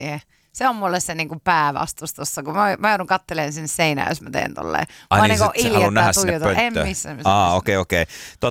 Se on mulle se niinku päävastus tossa, kun mä joudun katselemaan sinne seinään, jos mä teen tolleen. Ai niin, sä haluat nähdä sinne pönttöön. En missään. Okei.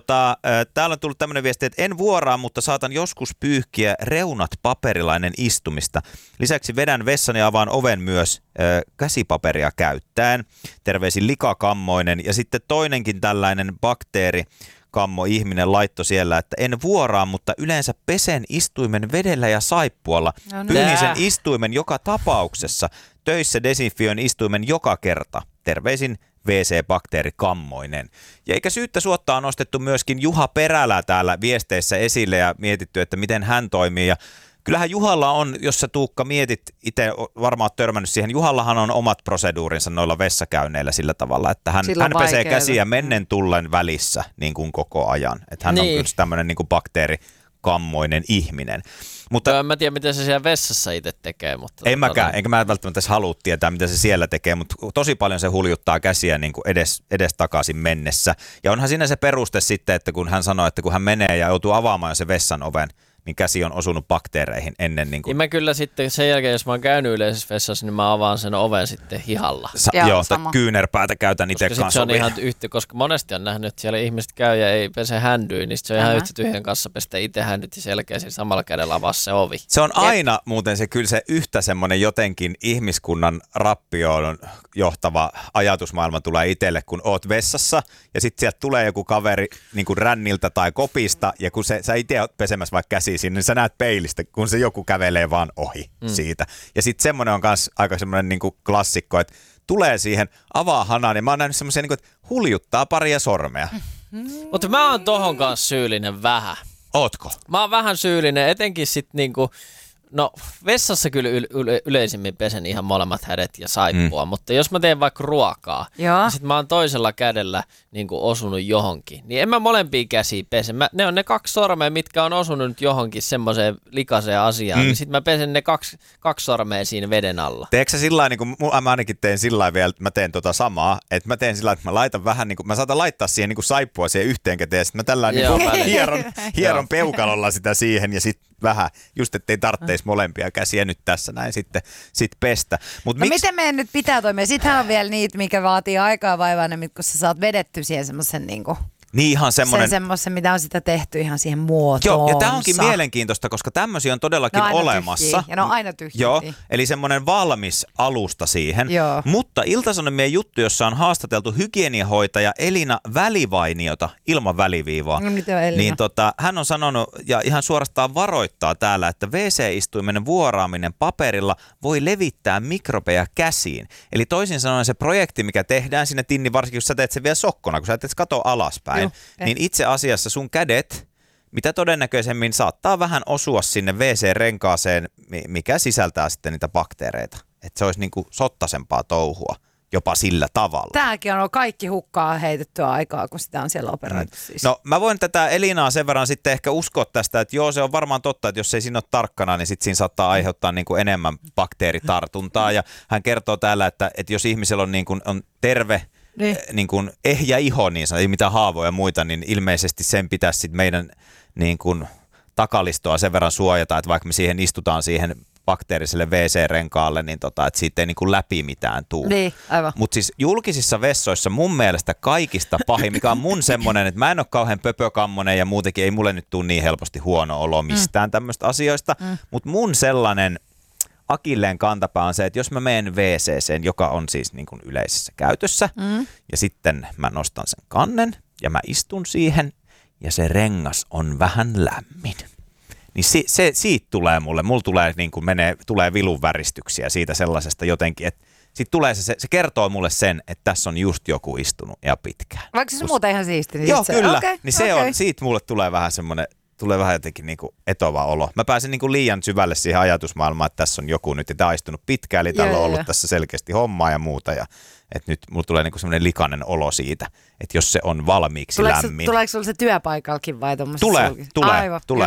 Täällä on tullut tämmöinen viesti, että en vuoraa, mutta saatan joskus pyyhkiä reunat paperilainen istumista. Lisäksi vedän vessan ja avaan oven myös käsipaperia käyttäen. Terveisin likakammoinen. Ja sitten toinenkin tällainen bakteerikammo ihminen laittoi siellä, että en vuoraa, mutta yleensä pesen istuimen vedellä ja saippualla. Pyyhin sen istuimen joka tapauksessa. Töissä desinfioin istuimen joka kerta. Terveisin WC-bakteerikammoinen. Ja eikä syyttä suottaa on nostettu myöskin Juha Perälä täällä viesteissä esille ja mietitty, että miten hän toimii. Ja kyllähän Juhalla on, jos sä Tuukka mietit, itse varmaan oot törmännyt siihen, Juhallahan on omat proseduurinsa noilla vessakäynneillä sillä tavalla, että hän pesee käsiä mennen tullen välissä niin kuin koko ajan. Että hän on kyllä tämmöinen niin kuin bakteerikammoinen ihminen. Mutta en mä tiedä, miten se siellä vessassa itse tekee. Mutta enkä mä välttämättä edes halua tietää, mitä se siellä tekee, mutta tosi paljon se huljuttaa käsiä niin kuin edes takaisin mennessä. Ja onhan siinä se peruste sitten, että kun hän sanoo, että kun hän menee ja joutuu avaamaan se vessan oven, niin käsi on osunut bakteereihin ennen. Niin mä kyllä sitten sen jälkeen, jos mä oon käynyt yleisessä vessassa, niin mä avaan sen oven sitten hihalla. Tai kyynärpäätä käytän itse kanssa. Se on ihan koska monesti on nähnyt, että siellä ihmiset käy ja ei pese händyyn, niin se on ihan yhtä tyhjän kanssa pestä itse händyt ja selkeästi samalla kädellä avaa se ovi. Se on aina muuten se kyllä se yhtä semmoinen jotenkin ihmiskunnan rappioon johtava ajatusmaailma tulee itselle, kun oot vessassa ja sitten sieltä tulee joku kaveri niin kuin ränniltä tai kopista ja kun sä itse oot pesemässä vaikka käsi sinne, niin sä näet peilistä, kun se joku kävelee vaan ohi siitä. Ja sitten semmoinen on myös aika semmoinen niinku klassikko, että tulee siihen, avaa hanan, ja mä oon nähnyt semmoisia, niinku, että huljuttaa paria sormea. Mutta mä oon tohon kanssa syyllinen vähän. Ootko? Mä oon vähän syyllinen, etenkin sitten niinku, no vessassa kyllä yleisimmin pesen ihan molemmat hädet ja saippua, mutta jos mä teen vaikka ruokaa, niin sit mä oon toisella kädellä niin kuin osunut johonkin, niin en mä molempia käsiä pese. Ne on ne 2 sormea, mitkä on osunut nyt johonkin semmoiseen likaiseen asiaan, niin sit mä pesen ne 2 sormea siinä veden alla. Teekö sä sillä niin kuin mä ainakin teen sillä vielä, että mä teen samaa, että mä teen sillä että mä laitan vähän niin kuin, mä saatan laittaa siihen niin kuin saippua siihen yhteen käteen, ja sit mä tällainen niin hieron peukalolla sitä siihen, ja sit vähän, just ettei tarvitse molempia käsiä nyt tässä näin sitten pestä. Miten meidän nyt pitää toimia? Sittenhän on vielä niitä, mikä vaatii aikaa vaivaa, kun sä saat vedetty siihen semmoisen niinku... Niin ihan semmoisen, mitä on sitä tehty ihan siihen muotoonsa. Joo, ja tämä onkin mielenkiintoista, koska tämmöisiä on todellakin olemassa. Tyhjiä. Ja ne on aina tyhjiä. Joo, eli semmoinen valmis alusta siihen. Joo. Mutta Ilta-Sanomien juttu, jossa on haastateltu hygieniahoitaja Elina Välivainiota ilman väliviivaa. No, mitä on Elina? Niin hän on sanonut ja ihan suorastaan varoittaa täällä, että WC-istuimen vuoraaminen paperilla voi levittää mikrobeja käsiin. Eli toisin sanoen se projekti, mikä tehdään sinne Tinni, varsinkin jos sä teet sen vielä sokkona, kun sä teet kato alaspäin. Niin itse asiassa sun kädet, mitä todennäköisemmin saattaa vähän osua sinne WC-renkaaseen, mikä sisältää sitten niitä bakteereita. Että se olisi niin kuin sottasempaa touhua jopa sillä tavalla. Tämäkin on kaikki hukkaa heitettyä aikaa, kun sitä on siellä operoitu siis. No mä voin tätä Elinaa sen verran sitten ehkä uskoa tästä, että joo se on varmaan totta, että jos ei siinä ole tarkkana, niin sitten siinä saattaa aiheuttaa niin kuin enemmän bakteeritartuntaa. Ja hän kertoo täällä, että jos ihmisellä on, niin kuin, on terve, niin kuin ehjä iho, niin ei mitään haavoja ja muita, niin ilmeisesti sen pitäisi sitten meidän niin kuin takalistoa sen verran suojata, että vaikka me siihen istutaan siihen bakteeriselle WC-renkaalle, niin että siitä ei niin kuin läpi mitään tule. Niin, aivan. Mutta siis julkisissa vessoissa mun mielestä kaikista pahin, mikä on mun semmoinen, että mä en ole kauhean pöpökammonen ja muutenkin ei mulle nyt tule niin helposti huono olo mistään tämmöistä asioista, mutta mun sellainen akilleen kantapää on se, että jos mä menen WC:seen, joka on siis niin kuin yleisessä käytössä, ja sitten mä nostan sen kannen, ja mä istun siihen, ja se rengas on vähän lämmin. Niin siitä tulee mulla tulee, niin kuin tulee vilun väristyksiä siitä sellaisesta jotenkin, että sitten tulee se kertoo mulle sen, että tässä on just joku istunut ja pitkään. Vaikka se muuten ihan siisti. Niin joo, kyllä. Okay, niin se on, siitä mulle tulee vähän semmoinen, tulee vähän jotenkin niinku etova olo. Mä pääsen niinku liian syvälle siihen ajatusmaailmaan, että tässä on joku nyt, ja tää on istunut pitkään, eli täällä on ollut tässä selkeästi hommaa ja muuta, ja että nyt mulla tulee niinku semmoinen likainen olo siitä, että jos se on valmiiksi lämmin. Tuleeko sulla se työpaikalkin vai tuommoisessa? Tulee.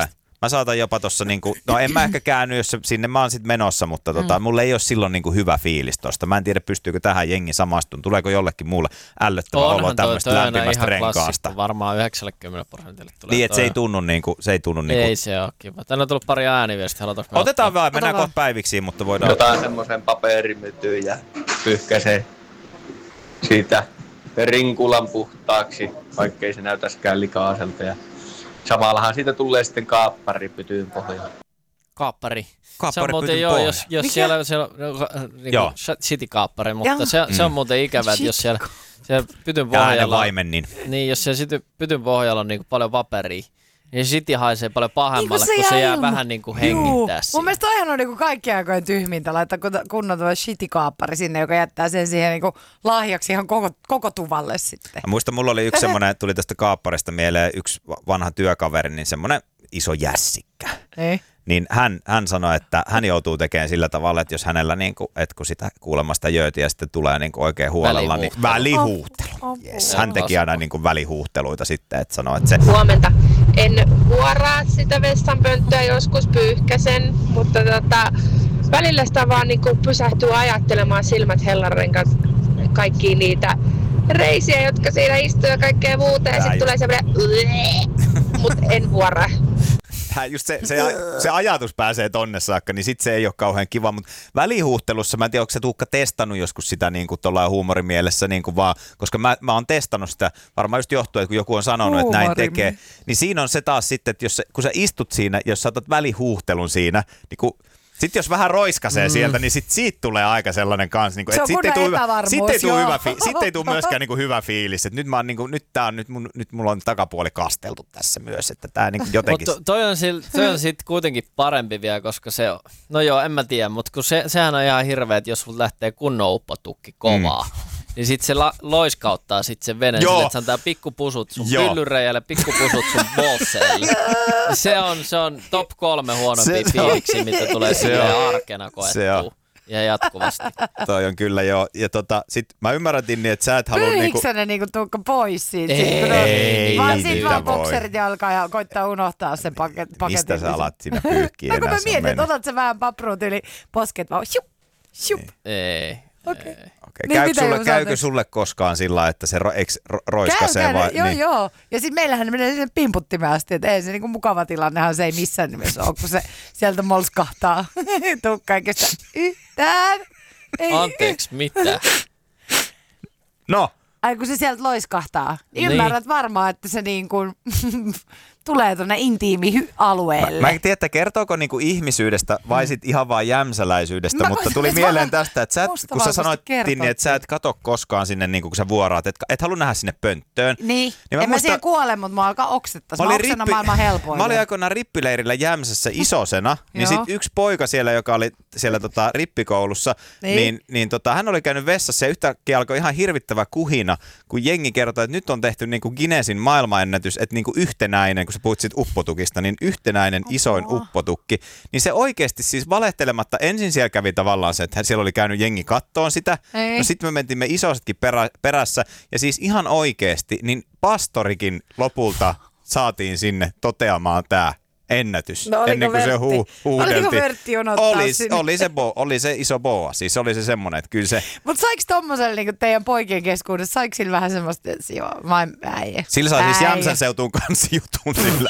mä saatan jopa tossa niinku, no en mä ehkä käänny, jos sinne mä oon sit menossa, mutta mulla ei ole silloon niinku hyvä fiilis tosta. Mä en tiedä, pystyykö tähän jengi samastumaan. Tuleeko jollekin muulle ällöttävä olo tämmöistä lämpimästä renkaasta? Varmaan 90% tulee. Niin, että se ei tunnu niinku. Ei se ole kiva. Tänne on tullut pari ääniviestiä. Otetaan vaan, mennään kohta päiviksiin, mutta voidaan... Otetaan semmoisen paperimytyyn ja pyyhkäsee siitä rinkulan puhtaaksi, vaikkei se näytäskään likaiselta. Ja samallahan siitä tulee sitten kaappari pytyyn pohjaan. Kaappari. Se on muuten jos siellä niinku city-kaappari, mutta se on muuten ikävä, että jos siellä pytyn pohjalla... Niin, jos siellä pytyn pohjalla on niinku paljon paperia, niin city haisee paljon pahemmalle, kun se jää vähän niinku hengittää siinä. Mun mielestä toihan on niinku kaikkien aikojen tyhmintä laittaa kunnon tuo shitty-kaappari sinne, joka jättää sen siihen niinku lahjaksi ihan koko tuvalle sitten. Mä muistan, mulla oli yksi semmoinen, tuli tästä kaapparista mieleen yksi vanha työkaveri, niin semmoinen iso jässikkä. Ei. Niin hän sanoi, että hän joutuu tekemään sillä tavalla, että jos hänellä, niinku, että kun sitä kuulemasta jöötiä sitten tulee niinku oikein huolella, niin välihuuhtelu. Yes. Hän teki aina niinku välihuuhteluita sitten, että sanoi, että se... Huomenta. En vuoraa sitä vessanpönttöä, joskus pyyhkäsen, mutta välillä sitä vaan niinku pysähtyy ajattelemaan silmät hellanrenkaan kaikkia niitä reisiä, jotka siinä istuu ja kaikkea muuta. Ja sitten tulee semmoinen, mutta en vuoraa. Just se ajatus pääsee tonne saakka, niin sitten se ei ole kauhean kiva, mutta välihuuhtelussa, mä en tiedä, onko se Tuukka testannut joskus sitä niin kuin tuollain huumorimielessä, niin kuin vaan, koska mä oon testannut sitä, varmaan just johtuen, että kun joku on sanonut, että näin tekee, niin siinä on se taas sitten, että kun sä istut siinä, jos sä otat välihuuhtelun siinä, niin kun sitten jos vähän roiskasee sieltä, niin siitä tulee aika sellainen kanssa, niin että sitten ei tule myöskään niin kuin hyvä fiilis, että nyt mulla on takapuoli kasteltu tässä myös, että tää niin jotenkin... Mutta toi on sitten kuitenkin parempi vielä, koska se on, no joo, en mä tiedä, mutta kun sehän on ihan hirveä, että jos sulla lähtee kunnon uppotukki kovaa, niin sitten se loiskauttaa sitten sen veneen sille, että se antaa pikkupusut sun pyllyreijälle, pikkupusut sun bolseille. Se on top 3 huonompia fiiliksi, mitä tulee silleen arkena koettua. Ja jatkuvasti. Toi on kyllä joo. Ja sit mä ymmärrän, Tinni, että sä et halua niinku... Pyyhiksä ne niinku Tuukka pois siitä? Ei. Vaan sit vaan bokserit jalkaa ja koittaa unohtaa sen paketin. Mistä sä alat siinä pyyhkiä? No kun mä mietin, että otat sä vähän papruut yli posket vaan shup. Ei. Okei. Niin käykö sulle koskaan sillä, että se roiskasee vai? Joo, niin. joo. Ja sitten meillähän menee sinne pimputtimeen asti, että ei se niinku mukava tilannehan se ei missään nimessä ole, kun se sieltä molskahtaa. Tuukka ei kestä yhtään. Anteeksi, mitä? No. Ai kun se sieltä loiskahtaa. Ymmärrät varmaan, että se niin kuin tulee tuonne intiimi-alueelle. Mä en tiedä, että kertooko niinku ihmisyydestä vai sit ihan vaan jämsäläisyydestä, mutta tuli mieleen tästä, että sä kun sä sanoit, Tinni, että sä et kato koskaan sinne, niinku, kun sä vuoraat, et halua nähdä sinne pönttöön. Niin, en mä siihen kuole, mutta mä alkaa oksettaa. Mä oksena maailman helpoin. Mä olin aikoinaan rippileirillä Jämsässä isosena, niin sit yksi poika siellä, joka oli siellä rippikoulussa, niin hän oli käynyt vessassa ja yhtäkkiä alkoi ihan hirvittävä kuhina, kun jengi kertoi, että nyt on tehty niinku Guinnessin maailmanennätys, että niinku yhtenäinen, kun sä puhut siitä uppotukista, niin yhtenäinen isoin uppotukki, niin se oikeasti siis valehtelematta ensin siellä kävi tavallaan se, että siellä oli käynyt jengi kattoon sitä, no sitten me mentimme isosetkin perässä, ja siis ihan oikeasti, niin pastorikin lopulta saatiin sinne toteamaan tää ennätys, ennen kuin se huudeltiin. Oliko Vertti jonottaa sinne? Oli se iso boa, siis oli se semmoinen, että kyllä se... Mutta saiko tommoselle niin teidän poikien keskuudessa, saiko sillä vähän semmoista, että sillä sai siis Jämsän seutuun kanssa jutun sillä,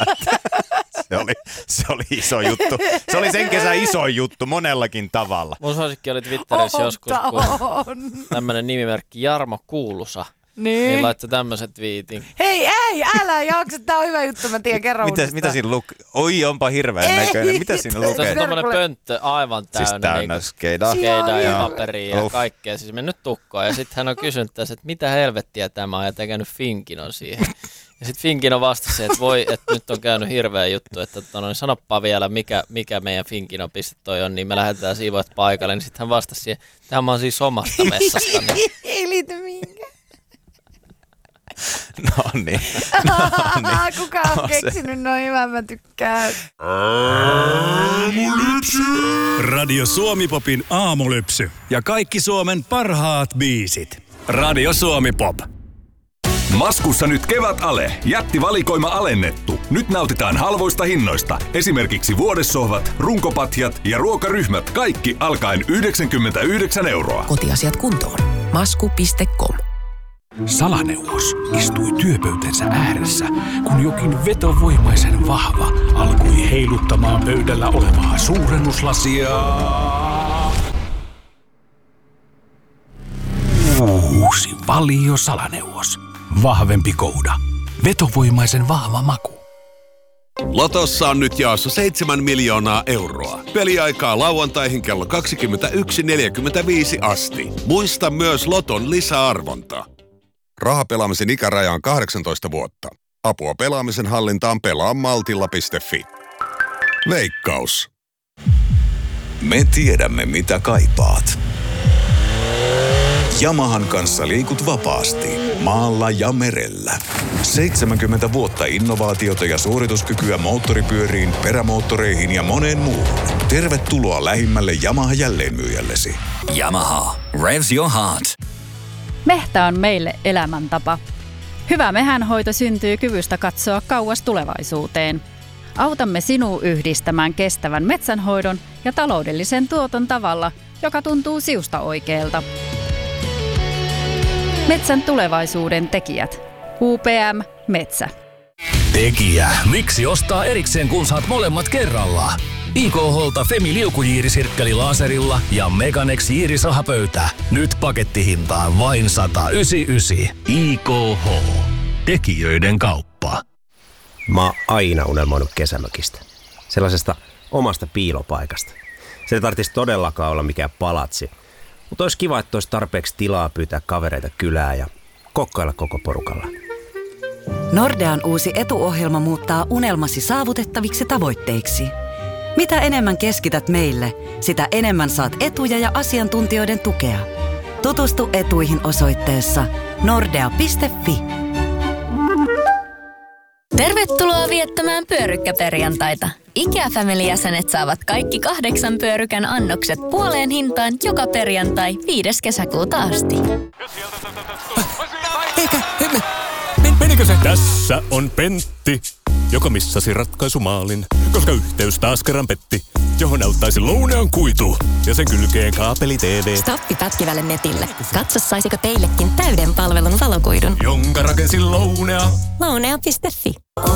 se oli iso juttu. Se oli sen kesän iso juttu monellakin tavalla. Mun suosikki oli Twitterissä joskus, kun tämmönen nimimerkki Jarmo Kuulusa. Niin laittoi tämmöset viitin. Hei, älä jaksa, tää on hyvä juttu, mä tiedän kerran uudestaan. Mitä siinä lukee? Oi, onpa hirveän näköinen. Mitä siinä lukee? Se on tommonen pönttö aivan täynnä. Siis täynnä skeidaa Ja paperia ja kaikkea. Siis mennyt tukkoon. Ja sitten hän on kysynyt tässä, että mitä helvettiä tämä on ja tekemään Finkinon siihen. Ja sitten Finkino vastasi, että voi, että nyt on käynyt hirveä juttu, että sanoppa vielä, mikä meidän Finkinon piste toi on, niin me lähdetään siivoat paikalle. Niin sitten hän vastasi siihen, että tämä on siis omasta vessasta. Niin. Ei liity mihinkään. No niin. Kuka on keksinyt noin hyvän, mä tykkään. Aamulypsy. Radio Suomi-popin aamulypsy. Ja kaikki Suomen parhaat biisit. Radio Suomi-pop. Maskussa nyt kevät-ale. Jättivalikoima alennettu. Nyt nautitaan halvoista hinnoista. Esimerkiksi vuodessohvat, runkopatjat ja ruokaryhmät. Kaikki alkaen 99 €. Kotiasiat kuntoon. Masku.com. Salaneuvos istui työpöytänsä ääressä, kun jokin vetovoimaisen vahva alkoi heiluttamaan pöydällä olevaa suurennuslasia. Uusi Valio Salaneuvos. Vahvempi kouda. Vetovoimaisen vahva maku. Lotossa on nyt jaossa 7 miljoonaa €. Peliaikaa lauantaihin kello 21.45 asti. Muista myös Loton lisäarvonta. Rahapelaamisen ikäraja on 18 vuotta. Apua pelaamisen hallintaan pelaa maltilla.fi. Veikkaus. Me tiedämme, mitä kaipaat. Yamahan kanssa liikut vapaasti, maalla ja merellä. 70 vuotta innovaatiota ja suorituskykyä moottoripyöriin, perämoottoreihin ja moneen muuhun. Tervetuloa lähimmälle Yamaha jälleenmyyjällesi. Yamaha. Revs your heart. Mehtä on meille elämäntapa. Hyvä mehänhoito syntyy kyvystä katsoa kauas tulevaisuuteen. Autamme sinua yhdistämään kestävän metsänhoidon ja taloudellisen tuoton tavalla, joka tuntuu siusta oikealta. Metsän tulevaisuuden tekijät. UPM Metsä. Tekijä. Miksi ostaa erikseen, kun saat molemmat kerralla? IKH:lta Femi liukujiirisirkkeli laserilla ja Meganex jiirisrahapöytä. Nyt pakettihintaan vain 199. IKH. Tekijöiden kauppa. Mä oon aina unelmoinut kesämökistä. Sellaisesta omasta piilopaikasta. Se ei tarvitsisi todellakaan olla mikään palatsi. Mutta olisi kiva, että olisi tarpeeksi tilaa pyytää kavereita kylään ja kokkailla koko porukalla. Nordean uusi etuohjelma muuttaa unelmasi saavutettaviksi tavoitteiksi. Mitä enemmän keskität meille, sitä enemmän saat etuja ja asiantuntijoiden tukea. Tutustu etuihin osoitteessa nordea.fi. Tervetuloa viettämään pyörykkäperjantaita. IKEA-family-jäsenet saavat kaikki 8 pyörykän annokset puoleen hintaan joka perjantai 5. kesäkuuta asti. Menikö se? Tässä on Pentti, joka missasi ratkaisumaalin, koska yhteys taas kerran petti, johon auttaisi Lounean kuitu ja sen kylkeen kaapeli TV. Stoppi pätkivälle netille. Katso, saisiko teillekin täyden palvelun valokuidun. Jonka rakensi Lounea. Lounea.fi.